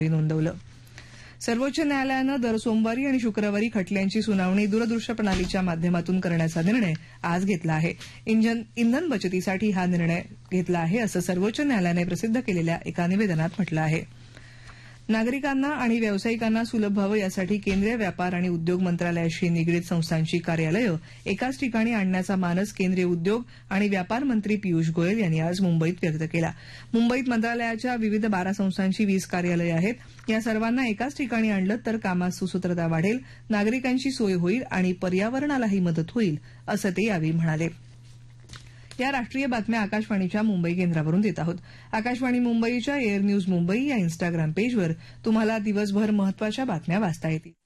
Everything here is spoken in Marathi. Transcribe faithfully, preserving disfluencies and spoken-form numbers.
नोंदवलं. सर्वोच्च न्यायालयानं दर सोमवारी आणि शुक्रवारी खटल्यांची सुनावणी दूरदृश्य प्रणालीच्या माध्यमातून करण्याचा निर्णय आज घेतला आहे. इंधन बचतीसाठी हा निर्णय घेतला आहे असं सर्वोच्च न्यायालयाने प्रसिद्ध केलेल्या एका निवेदनात म्हटलं आहे. नागरिकांना आणि व्यावसायिकांना सुलभ व्हावं यासाठी केंद्रीय व्यापार आणि उद्योग मंत्रालयाशी निगडीत संस्थांची कार्यालयं एकाच ठिकाणी आणण्याचा मानस केंद्रीय उद्योग आणि व्यापार मंत्री पियुष गोयल यांनी आज मुंबईत व्यक्त केला. मुंबईत मंत्रालयाच्या विविध बारा संस्थांची वीस कार्यालयं आहेत. या सर्वांना एकाच ठिकाणी आणलं तर कामात सुसूत्रता वाढेल, नागरिकांची सोय होईल आणि पर्यावरणालाही मदत होईल असं ते यावेळी म्हणाले. या राष्ट्रीय बातम्या आकाशवाणीच्या मुंबई केंद्रावरून देत आहोत. आकाशवाणी मुंबईच्या एअर न्यूज मुंबई या इन्स्टाग्राम पेजवर तुम्हाला दिवसभर महत्वाच्या बातम्या वाचता येतील.